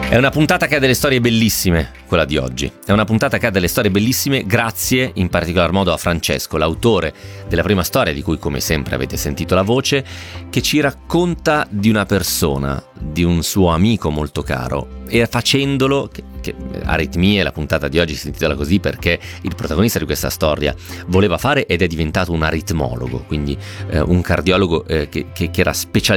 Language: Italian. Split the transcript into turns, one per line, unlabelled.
È una puntata che ha delle storie bellissime, quella di oggi. È una puntata che ha delle storie bellissime grazie in particolar modo a Francesco, l'autore della prima storia, di cui come sempre avete sentito la voce, che ci racconta di una persona, di un suo amico molto caro, e facendolo, che Aritmie, la puntata di oggi si intitola così perché il protagonista di questa storia voleva fare ed è diventato un aritmologo, quindi un cardiologo che era specializzato